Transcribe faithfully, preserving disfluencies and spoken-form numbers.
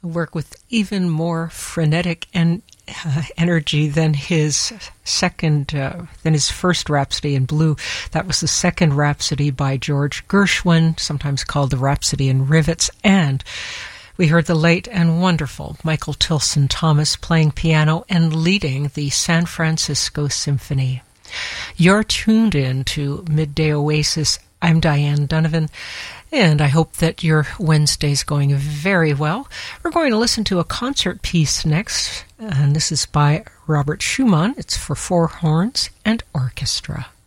work with even more frenetic and uh, energy than his second, uh, than his first Rhapsody in Blue. That was the second Rhapsody by George Gershwin, sometimes called the Rhapsody in Rivets, and we heard the late and wonderful Michael Tilson Thomas playing piano and leading the San Francisco Symphony. You're tuned in to Midday Oasis. I'm Diane Donovan, and I hope that your Wednesday's going very well. We're going to listen to a concert piece next, and this is by Robert Schumann. It's for four horns and orchestra.